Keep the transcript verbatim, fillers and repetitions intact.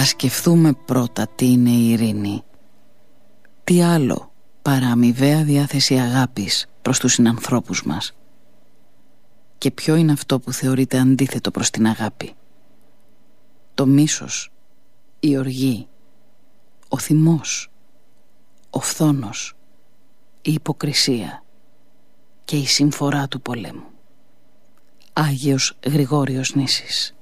Ας σκεφτούμε πρώτα τι είναι η ειρήνη. Τι άλλο παρά αμοιβαία διάθεση αγάπης προς τους συνανθρώπους μας. Και ποιο είναι αυτό που θεωρείται αντίθετο προς την αγάπη? Το μίσος, η οργή, ο θυμός, ο φθόνος, η υποκρισία και η συμφορά του πολέμου. Άγιος Γρηγόριος Νήσης.